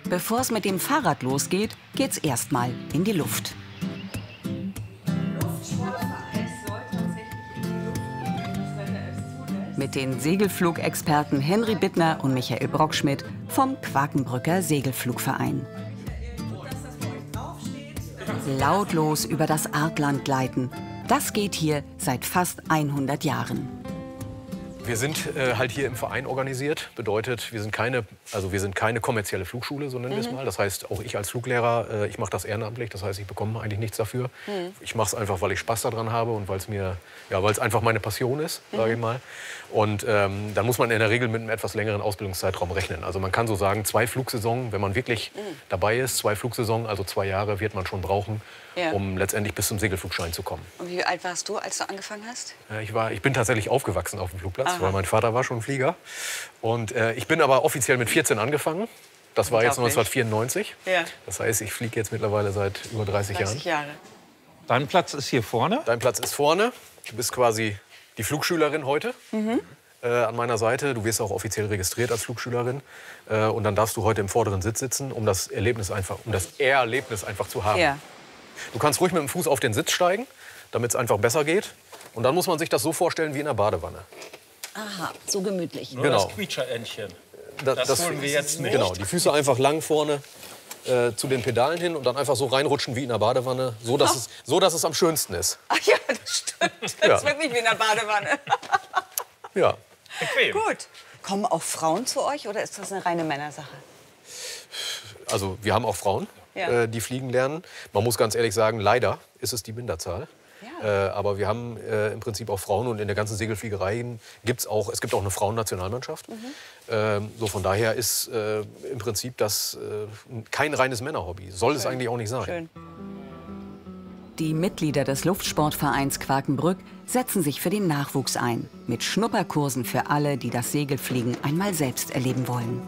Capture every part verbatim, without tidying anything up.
Bevor es mit dem Fahrrad losgeht, geht's erstmal in die Luft. Mit den Segelflugexperten Henry Bittner und Michael Brockschmidt vom Quakenbrücker Segelflugverein. Lautlos über das Artland gleiten, das geht hier seit fast hundert Jahren. Wir sind äh, halt hier im Verein organisiert. Bedeutet, wir sind keine, also wir sind keine kommerzielle Flugschule, so nennen wir es mal. Das heißt, auch ich als Fluglehrer, äh, ich mache das ehrenamtlich. Das heißt, ich bekomme eigentlich nichts dafür. Mhm. Ich mache es einfach, weil ich Spaß daran habe und weil es mir, ja, weil es einfach meine Passion ist, mhm. sage ich mal. Und ähm, dann muss man in der Regel mit einem etwas längeren Ausbildungszeitraum rechnen. Also man kann so sagen, zwei Flugsaisonen, wenn man wirklich mhm. dabei ist, zwei Flugsaisonen, also zwei Jahre wird man schon brauchen, ja. um letztendlich bis zum Segelflugschein zu kommen. Und wie alt warst du, als du angefangen hast? Ja, ich, war, ich bin tatsächlich aufgewachsen auf dem Flugplatz. Aha. Weil mein Vater war schon Flieger. Und äh, ich bin aber offiziell mit vierzehn angefangen. Das war jetzt neunzehnhundertvierundneunzig. Ja. Das heißt, ich fliege jetzt mittlerweile seit über dreißig, dreißig Jahren. Jahre. Dein Platz ist hier vorne? Dein Platz ist vorne. Du bist quasi die Flugschülerin heute. Mhm. Äh, an meiner Seite. Du wirst auch offiziell registriert als Flugschülerin. Äh, und dann darfst du heute im vorderen Sitz sitzen, um das Erlebnis einfach, um das Erlebnis einfach zu haben. Ja. Du kannst ruhig mit dem Fuß auf den Sitz steigen, damit es einfach besser geht. Und dann muss man sich das so vorstellen wie in der Badewanne. Aha, so gemütlich. Nur genau. das Quietscherentchen. Das, das, das holen wir jetzt nicht. Genau, die Füße einfach lang vorne äh, zu den Pedalen hin und dann einfach so reinrutschen wie in der Badewanne, so dass, es, so, dass es am schönsten ist. Ach ja, das stimmt. Das Ja. ist wirklich wie in der Badewanne. Ja. Bequem. Gut. Kommen auch Frauen zu euch oder ist das eine reine Männersache? Also wir haben auch Frauen, Ja. äh, die fliegen lernen. Man muss ganz ehrlich sagen, leider ist es die Minderzahl. Ja. Äh, aber wir haben äh, im Prinzip auch Frauen und in der ganzen Segelfliegerei gibt's auch, es gibt auch eine Frauennationalmannschaft. Mhm. Ähm, so von daher ist äh, im Prinzip das äh, kein reines Männerhobby. Soll Schön. Es eigentlich auch nicht sein. Schön. Die Mitglieder des Luftsportvereins Quakenbrück setzen sich für den Nachwuchs ein. Mit Schnupperkursen für alle, die das Segelfliegen einmal selbst erleben wollen.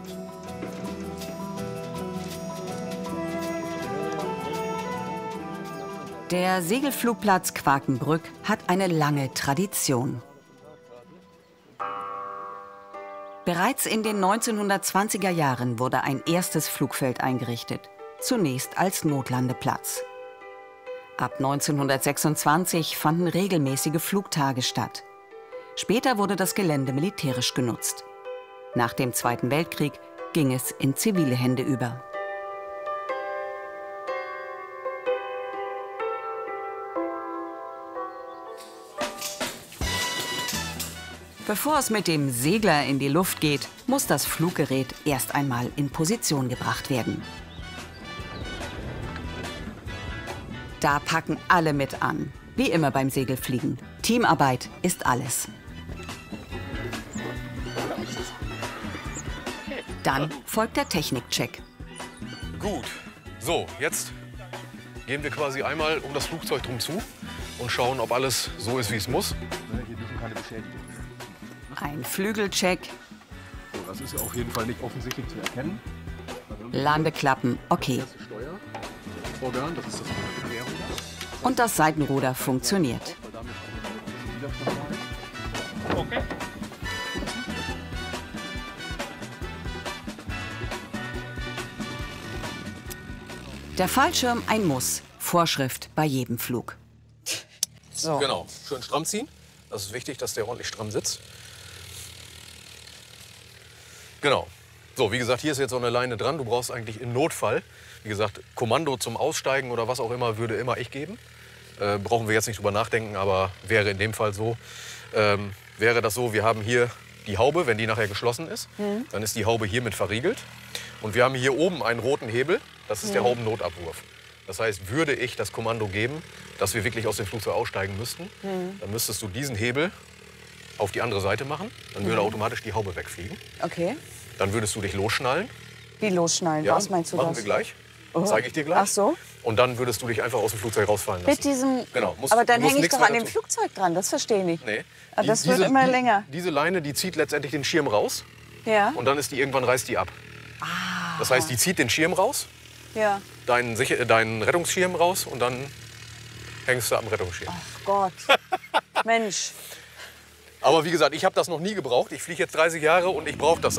Der Segelflugplatz Quakenbrück hat eine lange Tradition. Bereits in den neunzehnhundertzwanziger Jahren wurde ein erstes Flugfeld eingerichtet, zunächst als Notlandeplatz. Ab neunzehnhundertsechsundzwanzig fanden regelmäßige Flugtage statt. Später wurde das Gelände militärisch genutzt. Nach dem Zweiten Weltkrieg ging es in zivile Hände über. Bevor es mit dem Segler in die Luft geht, muss das Fluggerät erst einmal in Position gebracht werden. Da packen alle mit an, wie immer beim Segelfliegen. Teamarbeit ist alles. Dann folgt der Technikcheck. Gut, so, jetzt gehen wir quasi einmal um das Flugzeug drum zu und schauen, ob alles so ist, wie es muss. Hier dürfen keine Beschädigungen. Ein Flügelcheck. So, das ist auf jeden Fall nicht offensichtlich zu erkennen. Landeklappen, okay. Das Steuerorgan, das ist das Querruder. Und das Seitenruder funktioniert. Okay. Der Fallschirm ein Muss. Vorschrift bei jedem Flug. So. Genau, schön stramm ziehen. Das ist wichtig, dass der ordentlich stramm sitzt. Genau. So, wie gesagt, hier ist jetzt so eine Leine dran. Du brauchst eigentlich im Notfall, wie gesagt, Kommando zum Aussteigen oder was auch immer, würde immer ich geben. Äh, brauchen wir jetzt nicht drüber nachdenken, aber wäre in dem Fall so. Ähm, wäre das so, wir haben hier die Haube, wenn die nachher geschlossen ist, mhm. dann ist die Haube hiermit verriegelt. Und wir haben hier oben einen roten Hebel, das ist mhm. der Haubennotabwurf. Das heißt, würde ich das Kommando geben, dass wir wirklich aus dem Flugzeug aussteigen müssten, mhm. dann müsstest du diesen Hebel auf die andere Seite machen. Dann würde mhm. automatisch die Haube wegfliegen. Okay. Dann würdest du dich losschnallen. Wie losschnallen? Ja, Was meinst du machen das? wir gleich. Oh. Zeige ich dir gleich. Ach so. Und dann würdest du dich einfach aus dem Flugzeug rausfallen lassen. Mit diesem. Genau. Musst, aber dann musst hänge ich nichts doch an weiter dem tun. Flugzeug dran. Das verstehe ich nicht. Nee. Aber das Die- wird diese, immer die, länger. Diese Leine, die zieht letztendlich den Schirm raus. Ja. Und dann ist die irgendwann reißt die ab. Ah. Das heißt, die zieht den Schirm raus, Ja. deinen, Sicher- deinen Rettungsschirm raus und dann hängst du am Rettungsschirm. Ach Gott. Mensch. Aber wie gesagt, ich habe das noch nie gebraucht. Ich fliege jetzt dreißig Jahre und ich brauche das